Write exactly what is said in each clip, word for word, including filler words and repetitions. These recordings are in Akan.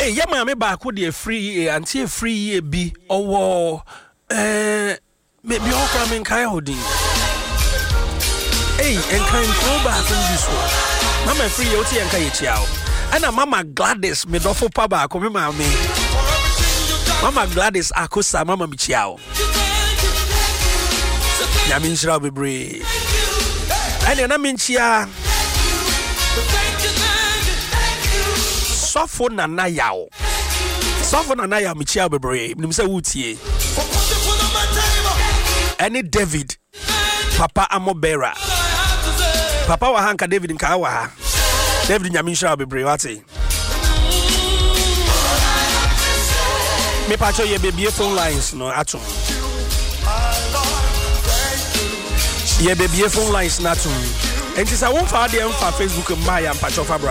Hey, yeah, mammy back with the free anti free be or uh maybe all coming coyote. Hey, and kind of back in this one. Mama free O T and Kayichao. And a Mama Gladys Medofo Paba, come mammy. Mama Gladys Akosa, Mama Michiao. Yamin shall be brave. And then I mean, chia. Sofo nana yao. Sofo nana yao michia bebre. Nimse utie. Any David. Papa Amobera. Papa wahanka David nkawa. David nyamisha bebre wate. Me pacho ye baby phone lines no atum. Ye baby phone lines natum. And this I won't find them for Facebook and Maya and Pacho Fabra.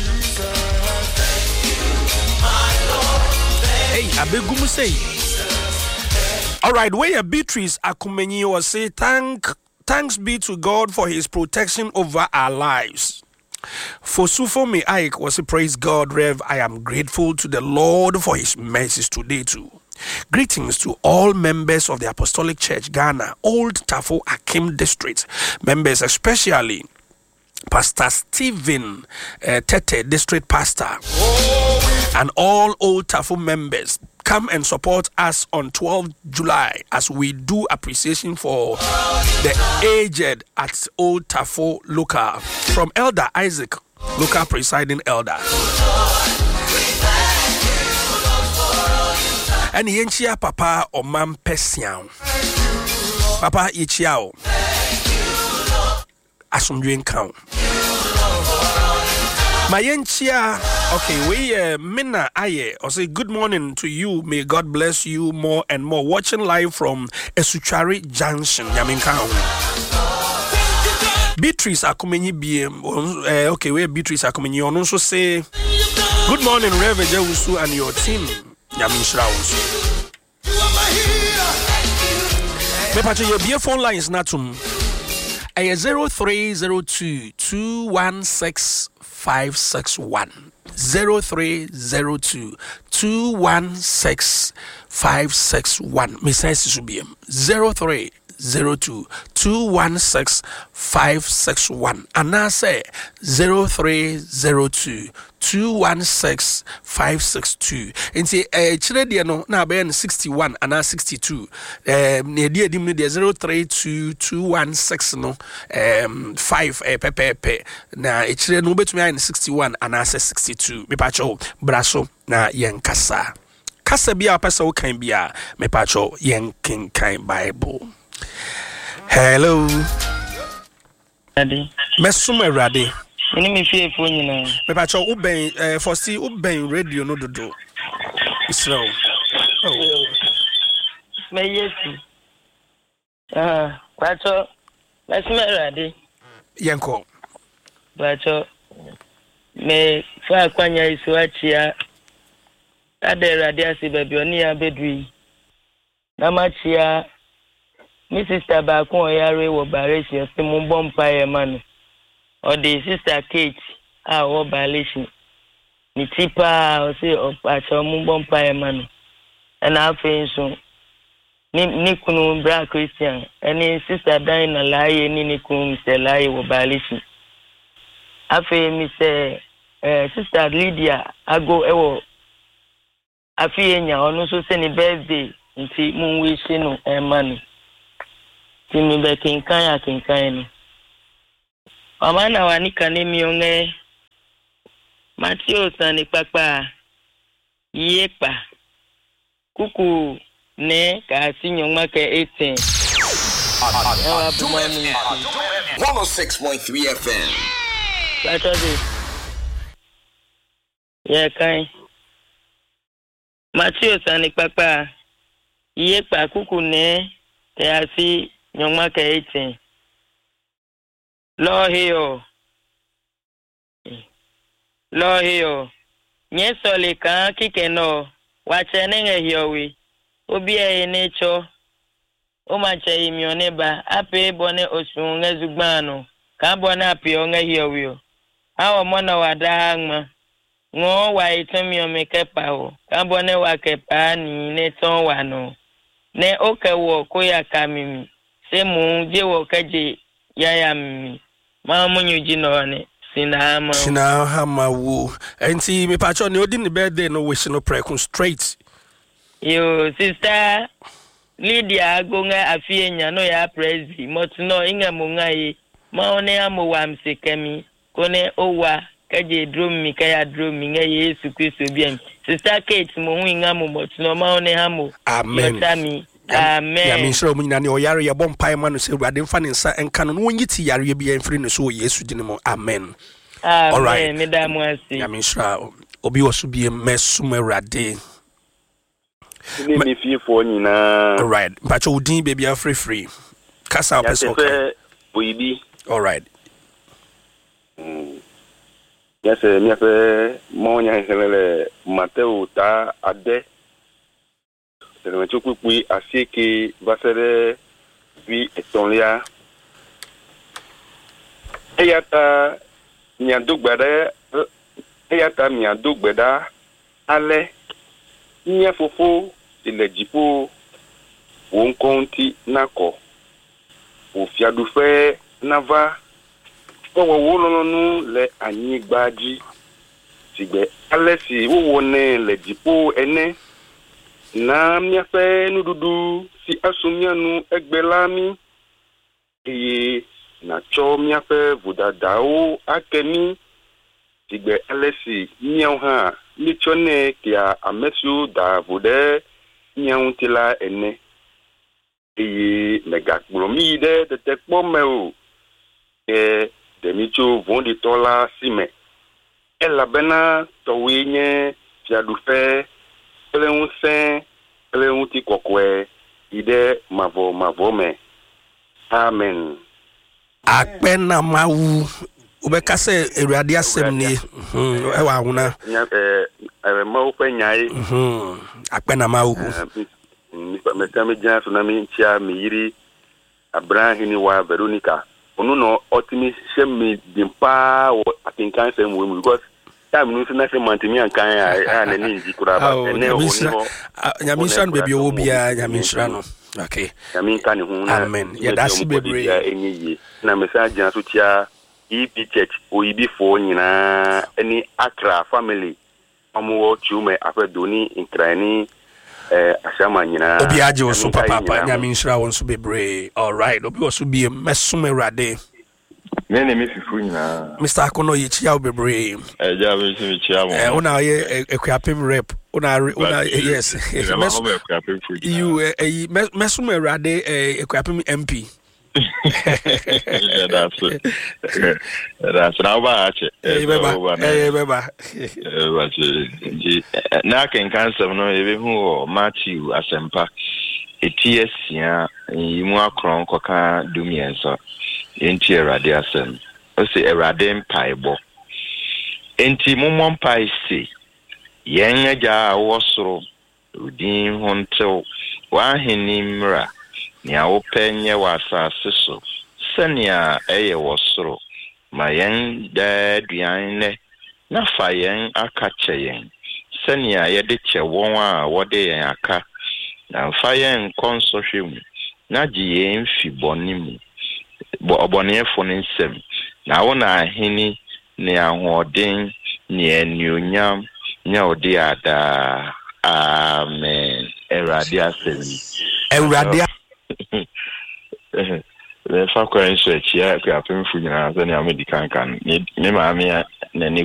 Hey, I beg you say. All right, where Beatrice Akumenyi was say, thank, thanks be to God for his protection over our lives. For Sufomi Ike was a praise God, Rev. I am grateful to the Lord for his mercies today too. Greetings to all members of the Apostolic Church Ghana, Old Tafo Akim District, members especially Pastor Stephen uh, Tete, District Pastor, and all Old Tafo members. Come and support us on twelfth of July as we do appreciation for the aged at Old Tafo Local from Elder Isaac, local presiding elder. And yenchia Papa Omam Pesiao. Papa Ichiao. Asumduen count. Mayenchia, okay, we uh, Minna Aye, or say good morning to you. May God bless you more and more. Watching live from Esuchari Junction, Yaminkan. Beatrice Akumenyi B M, uh, okay, where Beatrice Akumenyi on also say good morning, Reverend Jewusu and your team, Yamin Shraus. Me pacho your B phone line is natum. A zero three zero two two one six five six one zero three zero two two one six five six one. Me sense should be zero three zero two two one six five six one. And I say zero three zero two two one six five six two. And say eh chile no na be sixty one and na sixty two. Um near dear dim no zero three two two one six no um five eh pepe pe na e chile no betumi in sixty one and na sixty two. Me pacho braso na yen kasa. Kasa bia pesa wo kan bia me pacho yen kinkan Bible. Hello. Daddy. Mesuma Rade. Ini mi fie fo nyina. Me pa cho uben eh for see uben radio no dodo. Israel. Oh. Me yesi. Ah, pa cho Mesuma Rade. Yenko. Pa cho me fa kwanya isu achia. Ade Rade asi baby oni ya bedui. Na machia mi sister ba ko yare wo baresi se mo bompa ye manu. Or the sister Kate, ah, what violation. Ni tipa, or say, or patch or mumbom pie man. And I feel so. Nikunu bra Christian, any sister dying a lie, any Nikum, Mister Lie, or violation. I feel me say, Sister Lydia, I go, ewo. I feel ya, or no so send a birthday, and see moon wishing and money. See me back in Kaya, King Kaya. Amana wanika nemi yonge Matthew sani papa yepa kuku ne ka sinyoma ke eighteen one oh six point three F M. That's it. Yeah, kai. Matthew sani papa yepa kuku ne ka sinyoma ke eighteen. Lo hiyo. Lo hiyo. Nyesole ka kikeno. Wachene nge hiyo wi. Obi e necho. O mache imione ba. Ape bone osunge zugbano. Ka bone ape onge hiyo wi. Hawa mwana wada hangma. ngo wa itemi o mekepa o kambo ne wa kepa ni ne ton wa no ne okewo ko ya kamimi se mu je wo kaje ya ya mimi ma munyu ji no ne sinama sinama wo enti me pacho ne odi ne birthday no wish no prekun straight yo sister Lydia gonga afienya no ya prezi motno inga mungai ma one amo wa msekemi kone owa kaje drum mi kaya drum mi nga Yesu Kristo bien sister Kate mo hu inga mo motno ma one hamo amen yotami amen ya min sure munyina ne oyare ye bom pai ma no se urade mfa ne nsa enka no wonyiti yare bia mfiri ne so Yesu dine mo amen amen all right medamu asi ya min sure obi wosu bie mesum urade ni mi fi fo nyina all right mpacho udin baby free free kasa opese okay boyibi all right mm yes mi afa mo nya helele Mateo ta ade tele chukui asieke basere vi etonlia eyata nyadogbada eyata nyadogbada ale nya fofo ile jipo won konti nako o fiadufe nava o wo no no le anyigbaji sigbe alesi wo wone le jipo ene na miafe nududu si asumianu egbelami eye na cho miafe vodadao akemi sigbe alesi miau ha michone kia amesu da vode miau tila ene eye mega gbromi de de tekpo me o e de micho vondi tola sime ela bena towe nye fiadufe ele un sen ele un ti kokwe ide mavo mavo me amen akpena mawu ubeka se erade asem ni mhm e wa huna nya eh eh mawu pe nyai mhm akpena mawu mi me tame jan so na mi chia mi yiri Abraham ni wa Veronica onu no otimi shemi dimpa o atinkan sem we because time no se na se mantimi ankan a na ni nji kura ba ene oni ho nyamishan baby wo bia nyamishan no okay yamin kan hu na amen ya dasi bebre ya enyi na message jan so tia E P Church o ibi fo nyina eni Accra family omo chume afedoni inkrani eh ashama nyina obi aje wo so papa papa nyamishan won so bebre all right obi wo so bi mesum erade me ne me fifu nyina Mister Akono ye chia bebre eh ja be se chia mo eh una ye ekwapem rep una una yes you eh mesum erade ekwapem M P yeah, that's it. That's now bache. Eh beba. Eh beba. Eh bache. Na ken cancer no ebe hu Matthew Asempa. Etiesia yimu akron koka dumienso. Enti erade asem. O se erade mpaibo. Enti momon pai se. Yen aja wosoro. Udin hontel. Wa henimra. Ni a openye wasase so senia eye wosoro ma yen da duan ne na fa yen aka cheyen senia ye de che won a wode yen aka na fa yen konsohwem na ji yen fi bonimu bo obonefo ne nsem na wona ahini ne ahoden ne anionyam ne odi ada amen erade asemi erade le fa kwa nso chia kwa pemfu nyina so ne amedi kankan ne ma me na ne